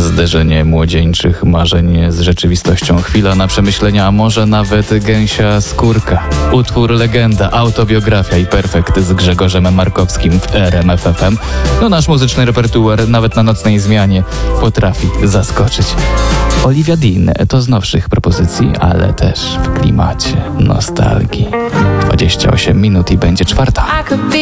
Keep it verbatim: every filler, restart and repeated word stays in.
Zderzenie młodzieńczych marzeń z rzeczywistością, chwila na przemyślenia, a może nawet gęsia skórka. Utwór legenda, autobiografia i perfekt z Grzegorzem Markowskim w R M F F M. No nasz muzyczny repertuar nawet na nocnej zmianie potrafi zaskoczyć. Olivia Dean to z nowszych propozycji, ale też w klimacie nostalgii. dwadzieścia osiem minut i będzie czwarta.